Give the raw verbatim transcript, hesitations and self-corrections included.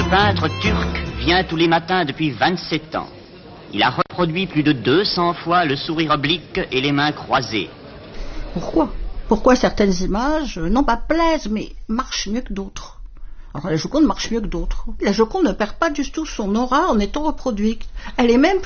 peintre turc vient tous les matins depuis vingt-sept ans. Il a reproduit plus de deux cents fois le sourire oblique et les mains croisées. Pourquoi Pourquoi certaines images, non pas plaisent, mais marchent mieux que d'autres? Alors la Joconde marche mieux que d'autres. La Joconde ne perd pas du tout son aura en étant reproduite. Elle est même